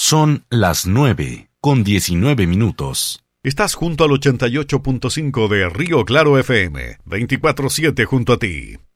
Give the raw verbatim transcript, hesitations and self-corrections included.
Son las nueve con diecinueve minutos. Estás junto al ochenta y ocho punto cinco de Río Claro F M, veinticuatro siete junto a ti.